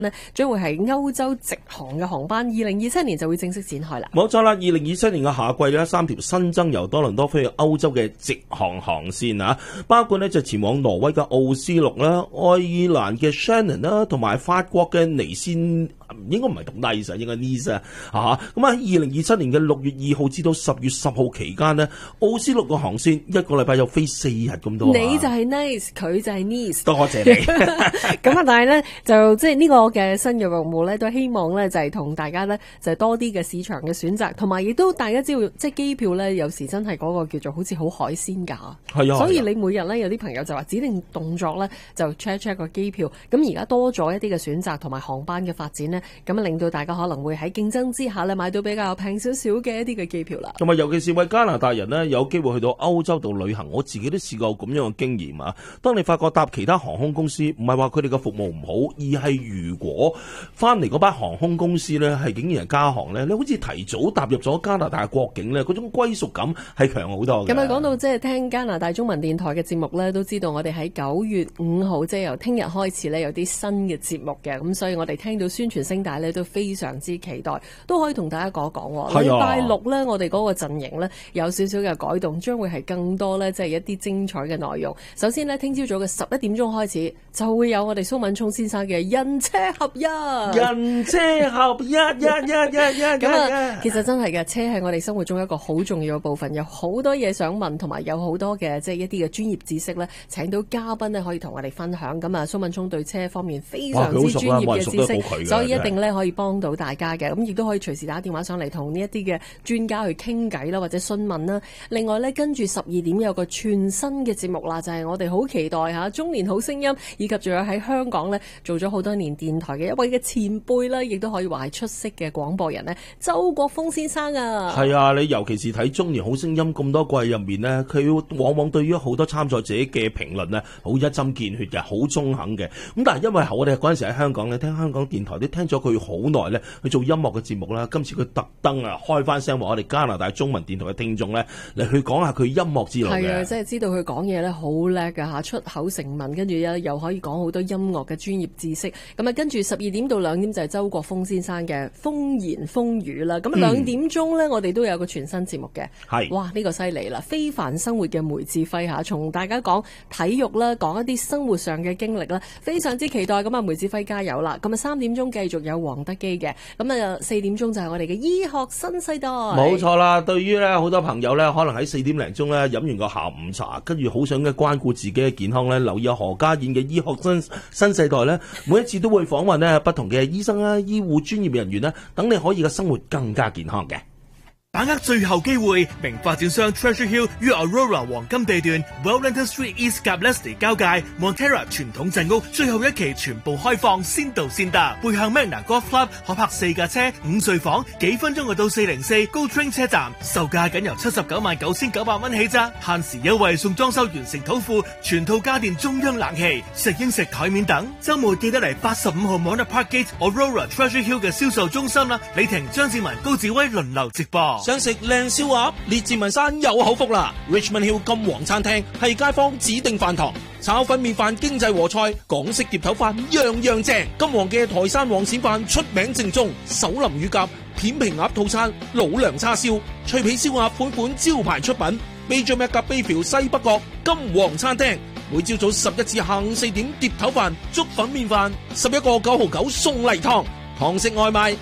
呢將會係歐洲直航嘅航班，2027年就會正式展開啦。 冇錯啦，2027年嘅夏季呢，3條新增由多倫多飛去歐洲嘅直航航線啊，包括呢就前往挪威嘅奧斯陸啦、愛爾蘭嘅 Shannon 啦，同埋法國嘅尼斯，應該唔係咁大意思，應該 Nice 啊。咁喺2027年嘅6月2號至到10月10號期間呢，奧斯陸嘅航線一個禮拜又飛4日咁多。 你就係 Nice， 佢就係 Nice。 多謝你。 咁啊，但係咧就即係呢個嘅新嘅服務咧，都希望咧就係同大家咧就係多啲嘅市場嘅選擇，同埋亦都大家知道，即係機票咧有時真係嗰個叫做好似好海鮮價。 係啊。 所以你每日咧有啲朋友就話指定動作咧就 check 個機票。咁而家多咗一啲嘅選擇同埋航班嘅發展呢，咁啊令到大家可能會喺競爭之下咧買到比較平少少嘅一啲嘅機票啦。 同埋尤其是為加拿大人呢，有機會去到歐洲度旅行，我自己都試過咁樣嘅經驗啊。當你發覺搭其他航空公司唔係話佢哋嘅服務唔好，而係如果翻嚟嗰班航空公司呢係竟然係加航呢，你好似提早踏入咗加拿大嘅國境呢，嗰種歸屬感係強好多嘅。 咁啊講到即係聽加拿大中文電台嘅節目呢，都知道我哋喺9月5號即係由聽日開始呢，有啲新嘅節目嘅，咁所以我哋聽到宣傳聲帶呢，都非常之期待，都可以同大家講一講。禮拜六呢，我哋嗰個陣營呢，有少少嘅改動，將會係更多呢，即係一啲精彩嘅內容。首先呢，聽朝早嘅11點鐘開始就會有我哋蘇敏聰先生嘅人車合一。 人車合一，咁啊，其實真係嘅，車係我哋生活中一個好重要嘅部分，有好多嘢想問，同埋有好多嘅即係一啲嘅專業知識咧，請到嘉賓咧可以同我哋分享。咁啊，蘇敏聰對車方面非常之專業嘅知識，所以一定咧可以幫到大家嘅。咁亦都可以隨時打電話上嚟同呢一啲嘅專家去傾偈啦，或者詢問啦。另外咧，跟住12點有個全新嘅節目啦，就係我哋好期待嚇中年好聲音，以及仲有喺香港咧做咗好多年電台嘅一位嘅前輩啦，亦都可以話係出色嘅廣播人咧，周國峰先生啊。 係啊，你尤其是睇中年好聲音咁多季入面呢，佢往往對於好多參賽者嘅評論呢，好一針見血嘅，好中肯嘅。咁但係因為我哋嗰陣時喺香港咧，聽香港電台都聽咗佢好耐咧，去做音樂嘅節目啦。今次佢特登啊開翻聲話我哋加拿大中文電台嘅聽眾咧嚟去講下佢音樂之路嘅。 係啊，即係知道佢講嘢咧好叻㗎嚇，出口成文，跟住又可以講好多音樂嘅專業知識。咁啊，跟住12點到2點就係周國峰先生嘅風言風語啦。咁2點鐘咧，我哋都有個全新節目嘅。係哇，呢個犀利啦！非凡生活嘅梅志輝嚇，從大家講體育啦，講一啲生活上嘅經歷啦，非常之期待。咁啊，梅志輝加油啦！咁啊，3點鐘繼續有黃德基嘅。咁啊，4點鐘就係我哋嘅醫學新世代。 冇錯啦，對於咧好多朋友咧，可能喺4點零鐘咧飲完個下午茶，跟住好想嘅關顧自己嘅健康咧，留意何家燕嘅醫學新世代咧，每一次都會訪問咧不同嘅醫生啦、醫護專業人員啦，等你可以嘅生活更加健康嘅。 把握最後機會，名發展商 Treasure Hill 於 Aurora 黃金地段 Wellington Street East 及 Leslie 交界 Montera 傳統鎮屋最後一期全部開放，先到先得。背向 Magna Golf Club 可泊4架車，5睡房，幾分鐘就到404 Go Train 車站，售價僅由799900蚊起咋，限時優惠送裝修完成土庫，全套家電中央冷氣、食英食台面等。週末記得嚟85號 Mona Park Gate Aurora Treasure Hill 嘅銷售中心啦，李婷、張志文、高志威輪流直播。 想食靚燒鴨，列治文山有口福啦 ！Richmond Hill 金皇餐廳係街坊指定飯堂，炒粉麵飯、經濟和菜、港式碟頭飯樣樣正。金皇嘅台山黃鱔飯出名正宗，手林乳鴿、片皮鴨套餐、老娘叉燒、脆皮燒鴨款招牌出品。Major Mac 啤橋西北角金皇餐廳，每朝早11至下午4點碟頭飯、粥粉麵飯，11個9毫9送例湯，堂食外賣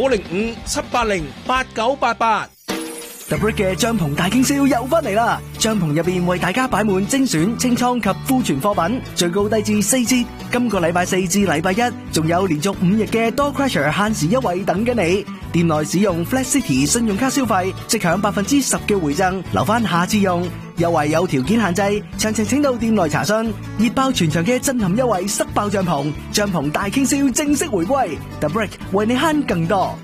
905-780-8988。 The Brick 嘅帳篷大傾銷又翻嚟啦！帳篷入邊為大家擺滿精選清倉及庫存貨品，最高低至4折。今個禮拜4至禮拜1，仲有連續5日嘅 Door Crusher 限時優惠等緊你。店內使用 Flat City 信用卡消費，即享10%嘅回贈，留翻下次用。優惠有條件限制，詳情請到店內查詢。熱爆全場嘅震撼優惠，塞爆帳篷，帳篷大傾銷正式回歸。The Brick 為你慳更多。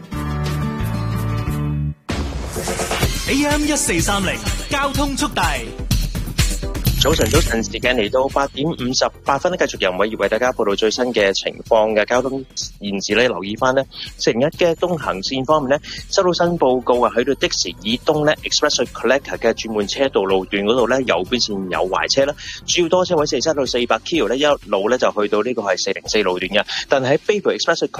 AM 1430交通速遞。 早晨，時間嚟到8點58分，繼續由偉業為大家報道最新嘅情況嘅交通現時咧，留意翻呢，成日嘅東行線方面呢，收到新報告啊，去到的士以東呢 Expressway Collector 嘅轉換車道路段嗰度呢，右邊線有壞車啦，主要多車位47到400 km 呢，一路呢就去到呢個係404路段嘅，但係喺 Bayview Expressway